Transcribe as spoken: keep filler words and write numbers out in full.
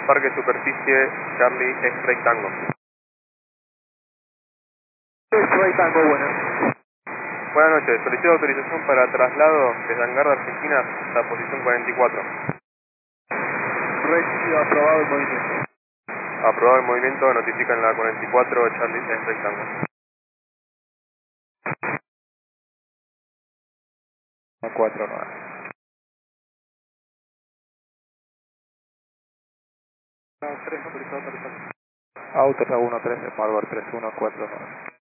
Parque Superficie, Charlie X-Ray Tango. X-Ray Tango, buenas. Buenas noches, solicito autorización para traslado desde Hangar de Argentina hasta posición cuarenta y cuatro. Recibido, aprobado el movimiento. Aprobado el movimiento, notifican la cuarenta y cuatro, Charlie X-Ray Tango. cuatro nueve. tres autorizado, autorizado. Auto uno trece, Marbar tres uno cuatro nueve.